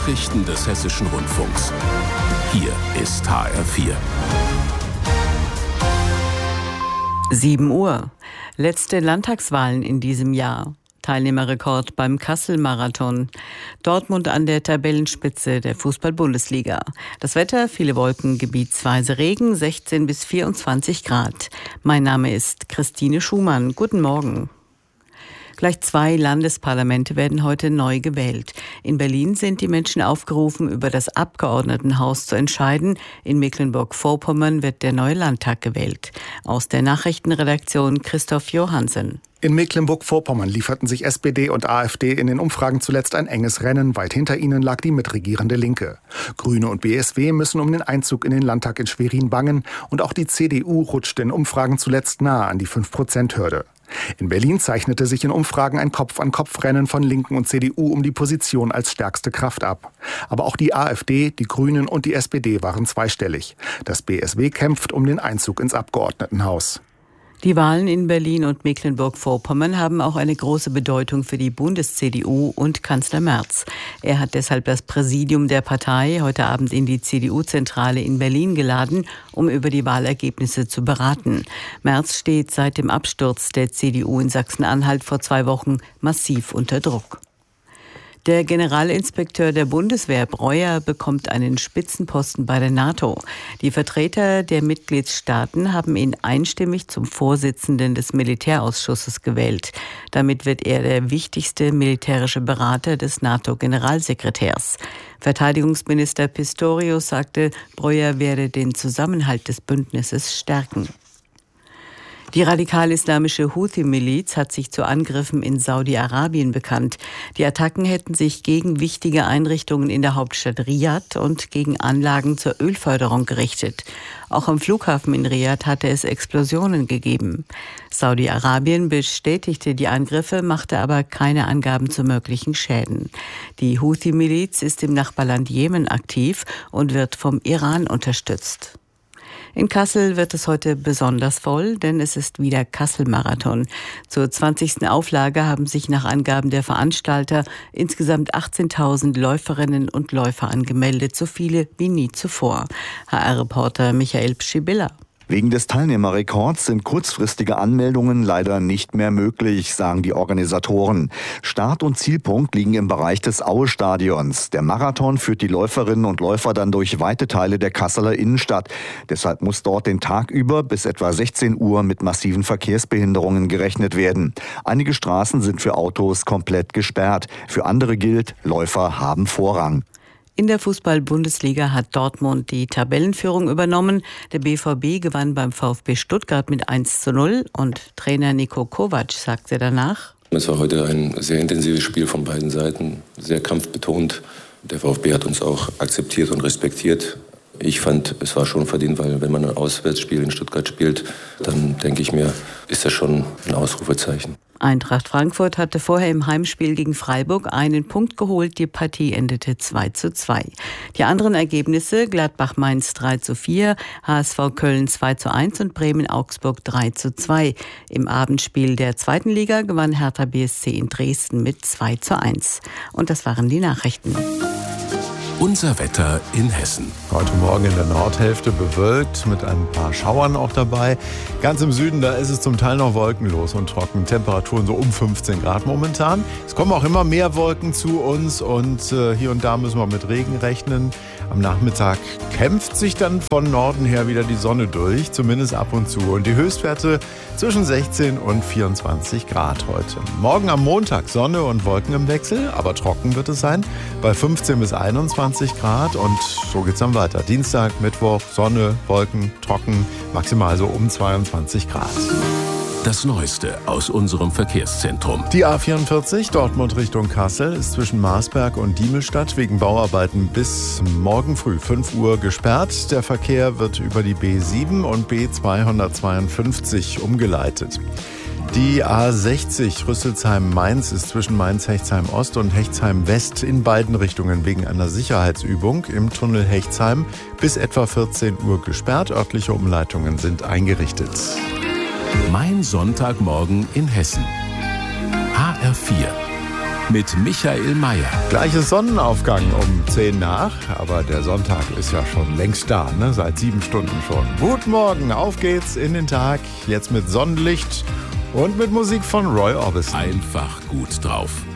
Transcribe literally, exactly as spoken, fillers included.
Nachrichten des Hessischen Rundfunks. Hier ist H R vier. sieben Uhr. Letzte Landtagswahlen in diesem Jahr. Teilnehmerrekord beim Kassel-Marathon. Dortmund an der Tabellenspitze der Fußball-Bundesliga. Das Wetter, viele Wolken, gebietsweise Regen, sechzehn bis vierundzwanzig Grad. Mein Name ist Christine Schumann. Guten Morgen. Gleich zwei Landesparlamente werden heute neu gewählt. In Berlin sind die Menschen aufgerufen, über das Abgeordnetenhaus zu entscheiden. In Mecklenburg-Vorpommern wird der neue Landtag gewählt. Aus der Nachrichtenredaktion Christoph Johansen. In Mecklenburg-Vorpommern lieferten sich S P D und AfD in den Umfragen zuletzt ein enges Rennen. Weit hinter ihnen lag die mitregierende Linke. Grüne und B S W müssen um den Einzug in den Landtag in Schwerin bangen. Und auch die C D U rutschte in Umfragen zuletzt nahe an die fünf Prozent Hürde. In Berlin zeichnete sich in Umfragen ein Kopf-an-Kopf-Rennen von Linken und C D U um die Position als stärkste Kraft ab. Aber auch die AfD, die Grünen und die S P D waren zweistellig. Das B S W kämpft um den Einzug ins Abgeordnetenhaus. Die Wahlen in Berlin und Mecklenburg-Vorpommern haben auch eine große Bedeutung für die Bundes-C D U und Kanzler Merz. Er hat deshalb das Präsidium der Partei heute Abend in die C D U-Zentrale in Berlin geladen, um über die Wahlergebnisse zu beraten. Merz steht seit dem Absturz der C D U in Sachsen-Anhalt vor zwei Wochen massiv unter Druck. Der Generalinspekteur der Bundeswehr, Breuer, bekommt einen Spitzenposten bei der NATO. Die Vertreter der Mitgliedstaaten haben ihn einstimmig zum Vorsitzenden des Militärausschusses gewählt. Damit wird er der wichtigste militärische Berater des NATO-Generalsekretärs. Verteidigungsminister Pistorius sagte, Breuer werde den Zusammenhalt des Bündnisses stärken. Die radikal-islamische Houthi-Miliz hat sich zu Angriffen in Saudi-Arabien bekannt. Die Attacken hätten sich gegen wichtige Einrichtungen in der Hauptstadt Riad und gegen Anlagen zur Ölförderung gerichtet. Auch am Flughafen in Riad hatte es Explosionen gegeben. Saudi-Arabien bestätigte die Angriffe, machte aber keine Angaben zu möglichen Schäden. Die Houthi-Miliz ist im Nachbarland Jemen aktiv und wird vom Iran unterstützt. In Kassel wird es heute besonders voll, denn es ist wieder Kassel-Marathon. Zur zwanzigsten Auflage haben sich nach Angaben der Veranstalter insgesamt achtzehntausend Läuferinnen und Läufer angemeldet, so viele wie nie zuvor. H R-Reporter Michael Pschibilla. Wegen des Teilnehmerrekords sind kurzfristige Anmeldungen leider nicht mehr möglich, sagen die Organisatoren. Start- und Zielpunkt liegen im Bereich des Aue-Stadions. Der Marathon führt die Läuferinnen und Läufer dann durch weite Teile der Kasseler Innenstadt. Deshalb muss dort den Tag über bis etwa sechzehn Uhr mit massiven Verkehrsbehinderungen gerechnet werden. Einige Straßen sind für Autos komplett gesperrt. Für andere gilt, Läufer haben Vorrang. In der Fußball-Bundesliga hat Dortmund die Tabellenführung übernommen. Der B V B gewann beim VfB Stuttgart mit eins zu null und Trainer Niko Kovac sagte danach: Es war heute ein sehr intensives Spiel von beiden Seiten, sehr kampfbetont. Der VfB hat uns auch akzeptiert und respektiert. Ich fand, es war schon verdient, weil wenn man ein Auswärtsspiel in Stuttgart spielt, dann denke ich mir, ist das schon ein Ausrufezeichen. Eintracht Frankfurt hatte vorher im Heimspiel gegen Freiburg einen Punkt geholt. Die Partie endete zwei zu zwei. Die anderen Ergebnisse: Gladbach-Mainz drei zu vier, H S V Köln zwei zu eins und Bremen-Augsburg drei zu zwei. Im Abendspiel der zweiten Liga gewann Hertha B S C in Dresden mit zwei zu eins. Und das waren die Nachrichten. Unser Wetter in Hessen. Heute Morgen in der Nordhälfte bewölkt, mit ein paar Schauern auch dabei. Ganz im Süden, da ist es zum Teil noch wolkenlos und trocken. Temperaturen so um fünfzehn Grad momentan. Es kommen auch immer mehr Wolken zu uns und äh, hier und da müssen wir mit Regen rechnen. Am Nachmittag kämpft sich dann von Norden her wieder die Sonne durch, zumindest ab und zu. Und die Höchstwerte zwischen sechzehn und vierundzwanzig Grad heute. Morgen am Montag Sonne und Wolken im Wechsel, aber trocken wird es sein, bei fünfzehn bis einundzwanzig Grad. Und so geht's dann weiter. Dienstag, Mittwoch, Sonne, Wolken, trocken, maximal so um zweiundzwanzig Grad. Das Neueste aus unserem Verkehrszentrum. Die A vierundvierzig Dortmund Richtung Kassel ist zwischen Marsberg und Diemelstadt wegen Bauarbeiten bis morgen früh fünf Uhr gesperrt. Der Verkehr wird über die B sieben und B zweihundertzweiundfünfzig umgeleitet. Die A sechzig Rüsselsheim-Mainz ist zwischen Mainz-Hechtsheim-Ost und Hechtsheim-West in beiden Richtungen wegen einer Sicherheitsübung im Tunnel Hechtsheim bis etwa vierzehn Uhr gesperrt. Örtliche Umleitungen sind eingerichtet. Mein Sonntagmorgen in Hessen. H R vier. mit Michael Mayer. Gleiches Sonnenaufgang um zehn nach, aber der Sonntag ist ja schon längst da, ne? Seit sieben Stunden schon. Guten Morgen, auf geht's in den Tag, jetzt mit Sonnenlicht und mit Musik von Roy Orbison. Einfach gut drauf.